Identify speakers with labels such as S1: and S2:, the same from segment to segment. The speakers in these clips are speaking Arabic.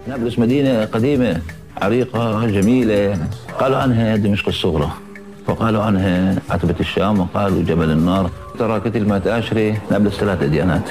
S1: نابلس مدينة قديمة عريقة جميلة، قالوا عنها دمشق الصغرى، وقالوا عنها عتبة الشام، وقالوا جبل النار. ترى كتل ما تأشري نابلس 3 ديانات،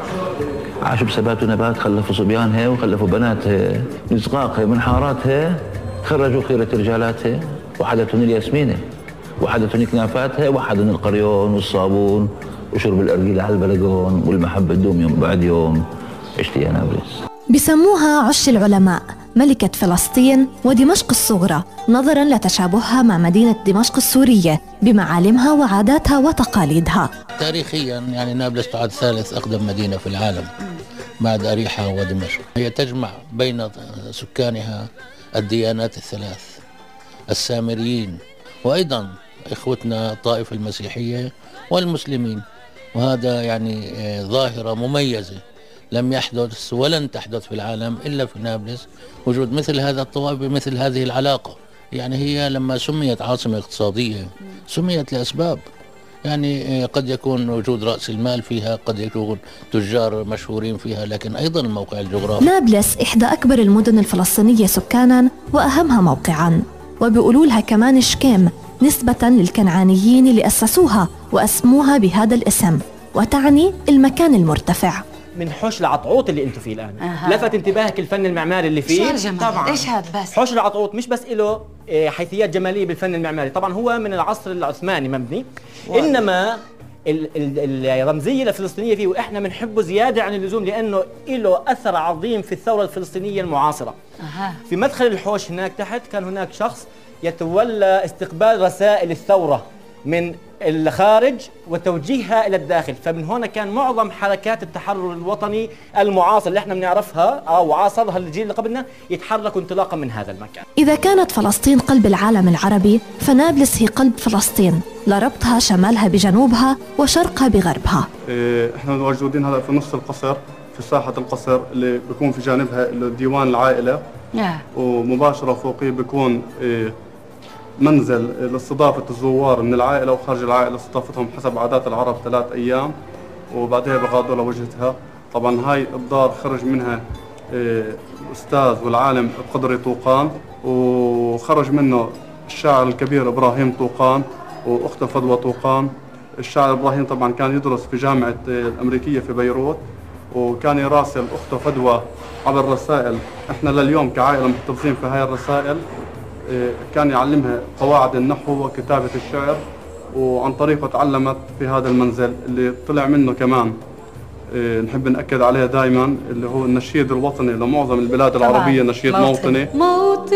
S1: عاشوا بسبات ونبات، خلفوا صبيانها وخلفوا بناتها من صغاقها من حاراتها، خرجوا خيرة رجالاتها، وحدتهم الياسمينة، وحدتهم كنافاتها، وحدهم القريون والصابون وشرب الأرجيلة على البلقون، والمحبة تدوم يوم بعد يوم. عشت يا نابلس.
S2: بسموها عش العلماء، ملكة فلسطين ودمشق الصغرى، نظراً لتشابهها مع مدينة دمشق السورية بمعالمها وعاداتها وتقاليدها.
S3: تاريخياً يعني نابلس تعد ثالث أقدم مدينة في العالم بعد أريحة ودمشق. هي تجمع بين سكانها الديانات الثلاث، السامريين وأيضاً إخوتنا الطائفة المسيحية والمسلمين، وهذا يعني ظاهرة مميزة لم يحدث ولن تحدث في العالم إلا في نابلس، وجود مثل هذا الطوائف بمثل هذه العلاقة. يعني هي لما سميت عاصمة اقتصادية سميت لأسباب، يعني قد يكون وجود رأس المال فيها، قد يكون تجار مشهورين فيها، لكن أيضا الموقع الجغرافي.
S2: نابلس إحدى أكبر المدن الفلسطينية سكاناً وأهمها موقعاً، وبيقولوا لها كمان شكيم نسبة للكنعانيين اللي أسسوها وأسموها بهذا الاسم، وتعني المكان المرتفع.
S4: من حوش العطعوط اللي انتم فيه الان لفت انتباهك الفن المعماري اللي فيه
S5: طبعا. ايش هذا بس
S4: حوش العطعوط مش بس له حيثيات جماليه بالفن المعماري، طبعا هو من العصر العثماني مبني، انما الرمزيه الفلسطينيه فيه واحنا بنحبه زياده عن اللزوم لانه له اثر عظيم في الثوره الفلسطينيه المعاصره. في مدخل الحوش هناك تحت كان هناك شخص يتولى استقبال رسائل الثوره من الخارج وتوجيهها الى الداخل، فمن هنا كان معظم حركات التحرر الوطني المعاصر اللي احنا بنعرفها او عاصرها الجيل اللي قبلنا يتحركوا انطلاقا من هذا المكان.
S2: اذا كانت فلسطين قلب العالم العربي، فنابلس هي قلب فلسطين لربطها شمالها بجنوبها وشرقها بغربها.
S6: احنا موجودين هلا في نص القصر، في ساحه القصر اللي بيكون في جانبها ديوان العائله، ومباشره فوقيه بيكون منزل لاستضافة الزوار من العائلة وخارج العائلة، استضافتهم حسب عادات العرب 3 أيام وبعدها بغادوا لوجهتها. طبعا هاي الدار خرج منها الأستاذ والعالم القدري طوقان، وخرج منه الشاعر الكبير إبراهيم طوقان وأخته فدوى طوقان. الشاعر إبراهيم طبعا كان يدرس في جامعة الأمريكية في بيروت، وكان يراسل أخته فدوى عبر رسائل. احنا لليوم كعائلة محتفظين في هاي الرسائل. كان يعلمها قواعد النحو وكتابة الشعر، وعن طريقه تعلمت في هذا المنزل اللي طلع منه كمان نحب نأكد عليه دائما اللي هو النشيد الوطني لمعظم البلاد العربية، نشيد موطني.